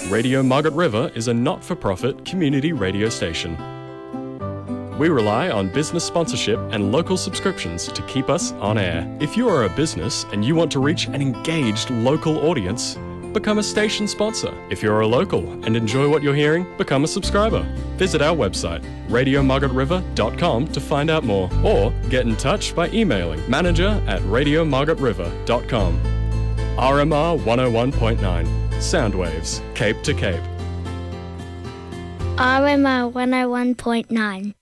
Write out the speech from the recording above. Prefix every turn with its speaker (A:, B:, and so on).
A: Radio Margaret River is a not-for-profit community radio station. We rely on business sponsorship and local subscriptions to keep us on air. If you are a business and you want to reach an engaged local audience, become a station sponsor. If you're a local and enjoy what you're hearing, become a subscriber. Visit our website, radiomargaretriver.com, to find out more, or get in touch by emailing manager@radiomargaretriver.com. RMR 101.9, Soundwaves, Cape to Cape.
B: RMR 101.9.